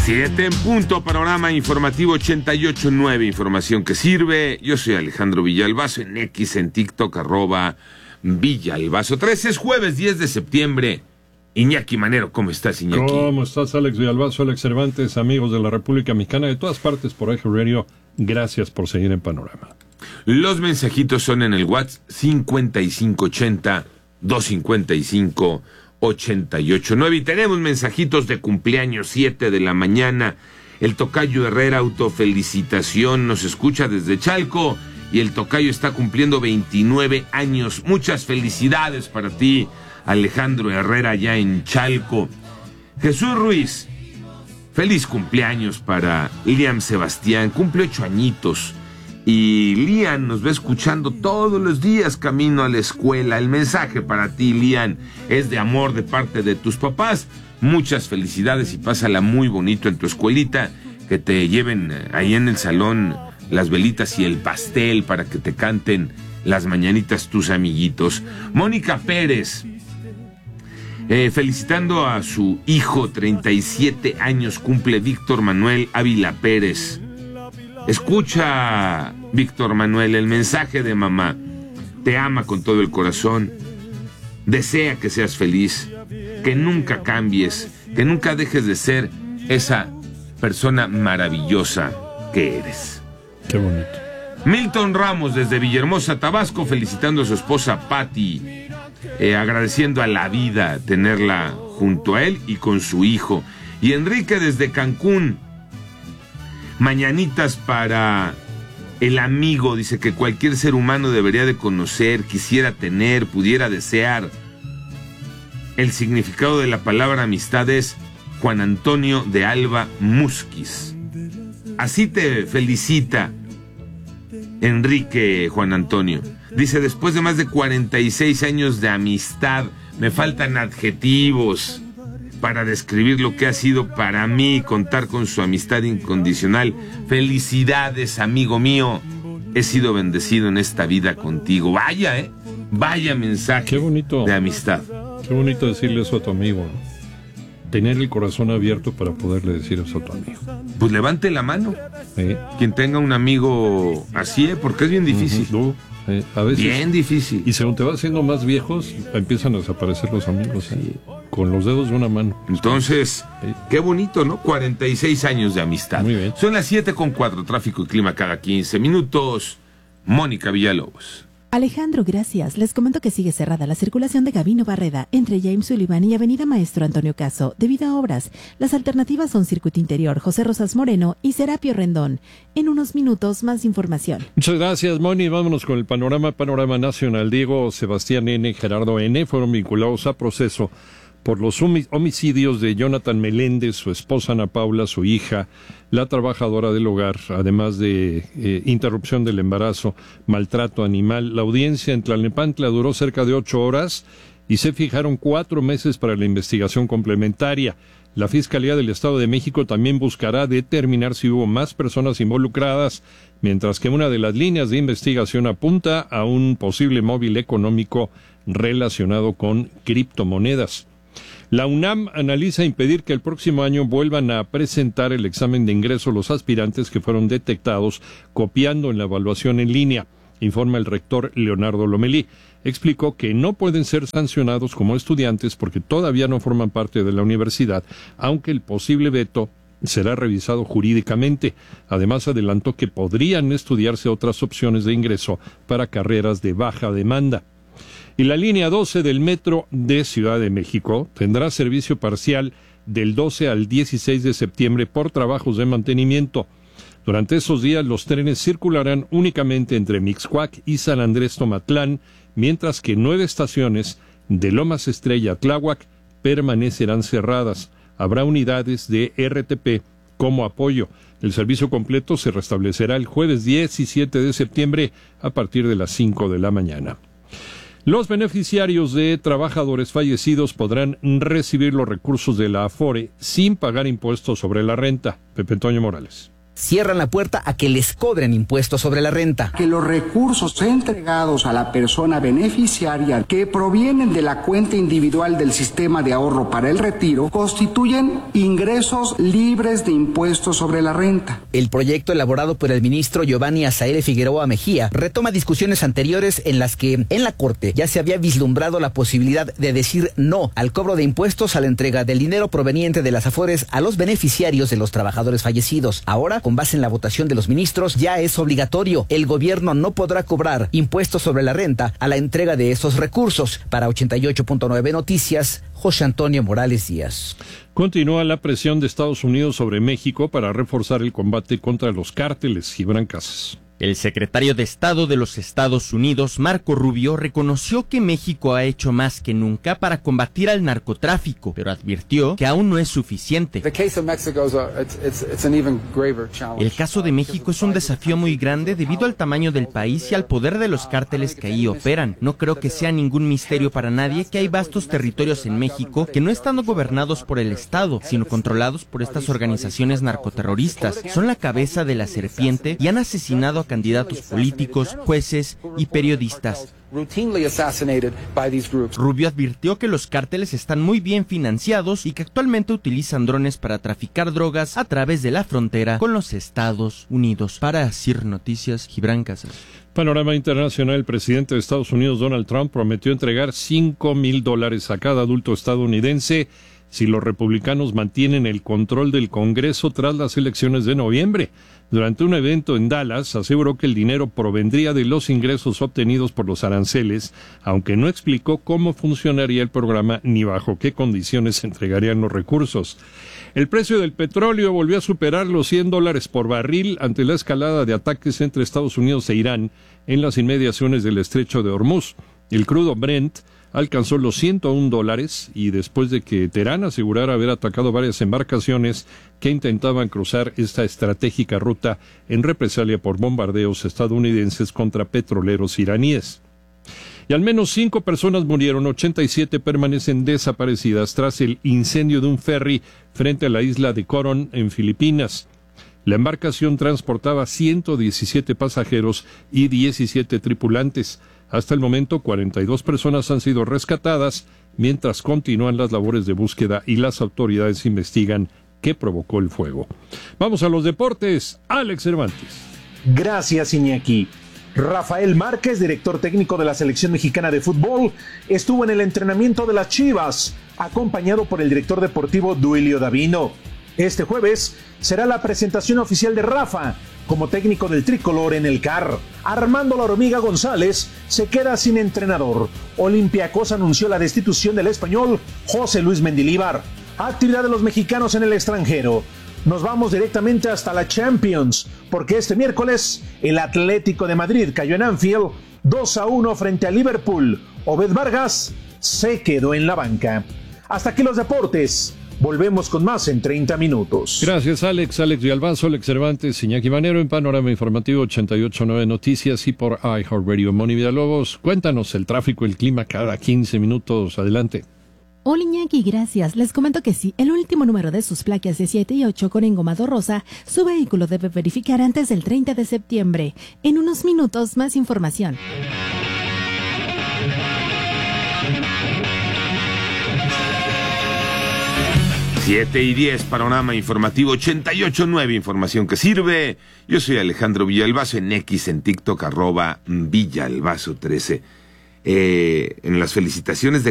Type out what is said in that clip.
7 en punto, panorama informativo 88.9, información que sirve. Yo soy Alejandro Villalbazo, en X, en TikTok, @Villalbazo. 13 es jueves 10 de septiembre. Iñaki Manero, ¿cómo estás, Iñaki? ¿Cómo estás, Alex Villalbazo, Alex Cervantes, amigos de la República Mexicana, de todas partes por Eje Radio? Gracias por seguir en Panorama. Los mensajitos son en el WhatsApp 5580-255-889. Y tenemos mensajitos de cumpleaños, 7 de la mañana. El tocayo Herrera, autofelicitación, nos escucha desde Chalco. Y el tocayo está cumpliendo 29 años. Muchas felicidades para ti, Alejandro Herrera, allá en Chalco. Jesús Ruiz, feliz cumpleaños para Liam Sebastián, cumple 8 añitos. Y Liam nos va escuchando todos los días camino a la escuela. El mensaje para ti, Liam, es de amor de parte de tus papás. Muchas felicidades y pásala muy bonito en tu escuelita. Que te lleven ahí en el salón las velitas y el pastel para que te canten las mañanitas tus amiguitos. Mónica Pérez, felicitando a su hijo, 37 años cumple Víctor Manuel Ávila Pérez. Escucha, Víctor Manuel, el mensaje de mamá. Te ama con todo el corazón. Desea que seas feliz, que nunca cambies, que nunca dejes de ser esa persona maravillosa que eres. Qué bonito. Milton Ramos, desde Villahermosa, Tabasco, felicitando a su esposa Patti, agradeciendo a la vida tenerla junto a él y con su hijo. Y Enrique, desde Cancún, mañanitas para el amigo, dice que cualquier ser humano debería de conocer, quisiera tener, pudiera desear. El significado de la palabra amistad es Juan Antonio de Alba Musquiz. Así te felicita Enrique Juan Antonio. Dice, después de más de 46 años de amistad, me faltan adjetivos para describir lo que ha sido para mí contar con su amistad incondicional. Felicidades, amigo mío. He sido bendecido en esta vida contigo. Vaya, vaya mensaje. Qué bonito. De amistad. Qué bonito decirle eso a tu amigo, ¿no? Tener el corazón abierto para poderle decir eso a tu amigo. Pues levante la mano. Quien tenga un amigo así, porque es bien difícil. A veces, bien difícil. Y según te vas haciendo más viejos, empiezan a desaparecer los amigos, con los dedos de una mano. Entonces, qué bonito, ¿no? 46 años de amistad. Muy bien. Son las 7:04, tráfico y clima cada 15 minutos. Mónica Villalobos. Alejandro, gracias. Les comento que sigue cerrada la circulación de Gabino Barreda entre James Sullivan y Avenida Maestro Antonio Caso debido a obras. Las alternativas son Circuito Interior José Rosas Moreno y Serapio Rendón. En unos minutos, más información. Muchas gracias, Moni. Vámonos con el panorama nacional. Diego Sebastián N., Gerardo N. fueron vinculados a proceso por los homicidios de Jonathan Meléndez, su esposa Ana Paula, su hija, la trabajadora del hogar, además de interrupción del embarazo, maltrato animal. La audiencia en Tlalnepantla duró cerca de 8 horas y se fijaron 4 meses para la investigación complementaria. La Fiscalía del Estado de México también buscará determinar si hubo más personas involucradas, mientras que una de las líneas de investigación apunta a un posible móvil económico relacionado con criptomonedas. La UNAM analiza impedir que el próximo año vuelvan a presentar el examen de ingreso los aspirantes que fueron detectados copiando en la evaluación en línea, informa el rector Leonardo Lomelí. Explicó que no pueden ser sancionados como estudiantes porque todavía no forman parte de la universidad, aunque el posible veto será revisado jurídicamente. Además, adelantó que podrían estudiarse otras opciones de ingreso para carreras de baja demanda. Y la línea 12 del metro de Ciudad de México tendrá servicio parcial del 12 al 16 de septiembre por trabajos de mantenimiento. Durante esos días los trenes circularán únicamente entre Mixcoac y San Andrés Tomatlán, mientras que 9 estaciones de Lomas Estrella a Tláhuac permanecerán cerradas. Habrá unidades de RTP como apoyo. El servicio completo se restablecerá el jueves 17 de septiembre a partir de las 5 de la mañana. Los beneficiarios de trabajadores fallecidos podrán recibir los recursos de la Afore sin pagar impuestos sobre la renta. Pepe Toño Morales. cierran la puerta a que les cobren impuestos sobre la renta. Que los recursos entregados a la persona beneficiaria que provienen de la cuenta individual del sistema de ahorro para el retiro constituyen ingresos libres de impuestos sobre la renta. El proyecto elaborado por el ministro Giovanni Azaire Figueroa Mejía retoma discusiones anteriores en las que en la Corte ya se había vislumbrado la posibilidad de decir no al cobro de impuestos a la entrega del dinero proveniente de las Afores a los beneficiarios de los trabajadores fallecidos. Ahora, con base en la votación de los ministros, ya es obligatorio. El gobierno no podrá cobrar impuestos sobre la renta a la entrega de esos recursos. Para 88.9 Noticias, José Antonio Morales Díaz. Continúa la presión de Estados Unidos sobre México para reforzar el combate contra los cárteles. Gibran Casas. El secretario de Estado de los Estados Unidos, Marco Rubio, reconoció que México ha hecho más que nunca para combatir al narcotráfico, pero advirtió que aún no es suficiente. El caso de México es un desafío muy grande debido al tamaño del país y al poder de los cárteles que ahí operan. No creo que sea ningún misterio para nadie que hay vastos territorios en México que no están gobernados por el Estado, sino controlados por estas organizaciones narcoterroristas. Son la cabeza de la serpiente y han asesinado a candidatos políticos, jueces y periodistas. Rubio advirtió que los cárteles están muy bien financiados y que actualmente utilizan drones para traficar drogas a través de la frontera con los Estados Unidos. Para CIR Noticias, Gibran Casas. Panorama internacional. El presidente de Estados Unidos, Donald Trump, prometió entregar $5,000 a cada adulto estadounidense si los republicanos mantienen el control del Congreso tras las elecciones de noviembre. Durante un evento en Dallas, aseguró que el dinero provendría de los ingresos obtenidos por los aranceles, aunque no explicó cómo funcionaría el programa ni bajo qué condiciones se entregarían los recursos. El precio del petróleo volvió a superar los $100 por barril ante la escalada de ataques entre Estados Unidos e Irán en las inmediaciones del estrecho de Hormuz. El crudo Brent alcanzó los $101 y después de que Teherán asegurara haber atacado varias embarcaciones que intentaban cruzar esta estratégica ruta en represalia por bombardeos estadounidenses contra petroleros iraníes. Y al menos 5 personas murieron, 87 permanecen desaparecidas tras el incendio de un ferry frente a la isla de Coron en Filipinas. La embarcación transportaba 117 pasajeros y 17 tripulantes. Hasta el momento, 42 personas han sido rescatadas, mientras continúan las labores de búsqueda y las autoridades investigan qué provocó el fuego. Vamos a los deportes. Alex Cervantes. Gracias, Iñaki. Rafael Márquez, director técnico de la selección mexicana de fútbol, estuvo en el entrenamiento de las Chivas, acompañado por el director deportivo Duilio Davino. Este jueves será la presentación oficial de Rafa como técnico del tricolor en el CAR. Armando La Hormiga González se queda sin entrenador. Olympiacos anunció la destitución del español José Luis Mendilibar. Actividad de los mexicanos en el extranjero. Nos vamos directamente hasta la Champions, porque este miércoles el Atlético de Madrid cayó en Anfield 2-1 frente a Liverpool. Obed Vargas se quedó en la banca. Hasta aquí los deportes. Volvemos con más en 30 minutos. Gracias, Alex. Alex Villalbazo, Alex Cervantes, Iñaki Manero en Panorama Informativo 88.9 Noticias y por iHeartRadio. Moni Villalobos, cuéntanos el tráfico, el clima cada 15 minutos. Adelante. Hola Iñaki, gracias. Les comento que si el último número de sus placas de 7 y 8 con engomado rosa, su vehículo debe verificar antes del 30 de septiembre. En unos minutos, más información. Siete y 10, Panorama Informativo 88.9, información que sirve. Yo soy Alejandro Villalbazo, en X, en TikTok, @Villalbazo13. En las felicitaciones de